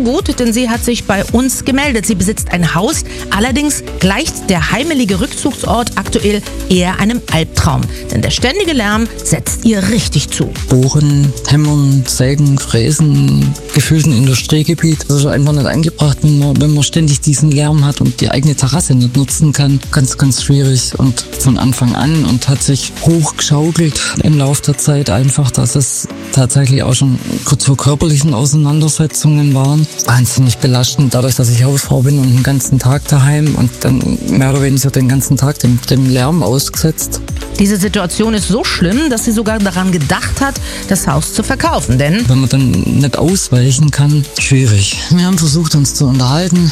gut, denn sie hat sich bei uns gemeldet. Sie besitzt ein Haus, allerdings gleicht der heimelige Rückzugsort aktuell eher einem Albtraum. Denn der ständige Lärm setzt ihr richtig zu. Bohren, Hämmern, Sägen, Fräsen, gefühlt ein Industriegebiet. Das ist einfach nicht angebracht, wenn man ständig diesen Lärm hat und die eigene Terrasse nicht nutzen kann. Ganz, ganz schwierig. Und von Anfang an und hat sich hochgeschaukelt im Laufe der Zeit einfach, dass es tatsächlich auch schon zu körperlichen Auseinandersetzungen waren. Wahnsinnig belastend, dadurch, dass ich Hausfrau bin und den ganzen Tag daheim und dann mehr oder weniger den ganzen Tag dem Lärm ausgesetzt. Diese Situation ist so schlimm, dass sie sogar daran gedacht hat, das Haus zu verkaufen, denn wenn man dann nicht ausweichen kann, schwierig. Wir haben versucht, uns zu unterhalten.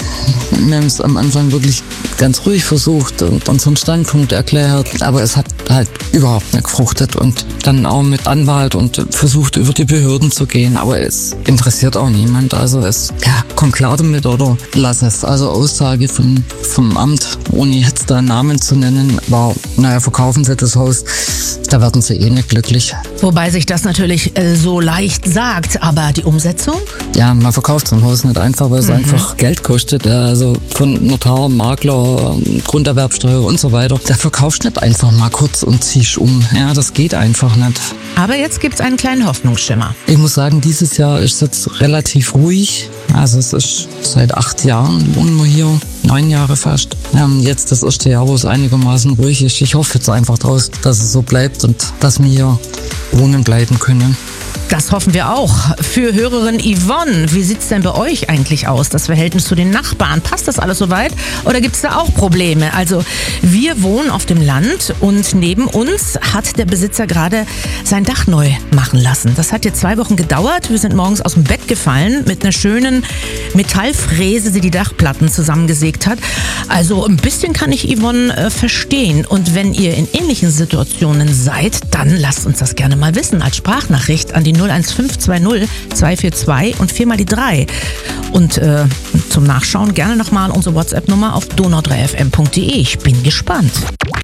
Wir haben es am Anfang wirklich ganz ruhig versucht und unseren Standpunkt erklärt, aber es hat halt überhaupt nicht gefruchtet und dann auch mit Anwalt und versucht, über die Behörden zu gehen, aber es interessiert auch niemand, also komm klar damit oder lass es. Also Aussage vom Amt, ohne jetzt da einen Namen zu nennen, war, verkaufen Sie das Haus, da werden Sie eh nicht glücklich. Wobei sich das natürlich so leicht sagt, aber die Umsetzung? Ja, man verkauft so ein Haus nicht einfach, weil es einfach Geld kostet. Also von Notar, Makler, Grunderwerbsteuer und so weiter. Da verkaufst du nicht einfach mal kurz und ziehst um. Ja, das geht einfach nicht. Aber jetzt gibt's einen kleinen Hoffnungsschimmer. Ich muss sagen, dieses Jahr ist jetzt relativ ruhig. Also es ist seit 8 Jahren wohnen wir hier, 9 Jahre fast. Jetzt das erste Jahr, wo es einigermaßen ruhig ist. Ich hoffe jetzt einfach draus, dass es so bleibt und dass wir hier wohnen bleiben können. Das hoffen wir auch. Für Hörerin Yvonne, wie sieht's denn bei euch eigentlich aus? Das Verhältnis zu den Nachbarn, passt das alles soweit? Oder gibt's da auch Probleme? Also wir wohnen auf dem Land und neben uns hat der Besitzer gerade sein Dach neu machen lassen. Das hat jetzt 2 Wochen gedauert. Wir sind morgens aus dem Bett gefallen mit einer schönen Metallfräse, die Dachplatten zusammengesägt hat. Also ein bisschen kann ich Yvonne verstehen. Und wenn ihr in ähnlichen Situationen seid, dann lasst uns das gerne mal wissen als Sprachnachricht an die 01520 242 und 4 mal die 3. Und zum Nachschauen gerne nochmal unsere WhatsApp-Nummer auf donau3fm.de. Ich bin gespannt.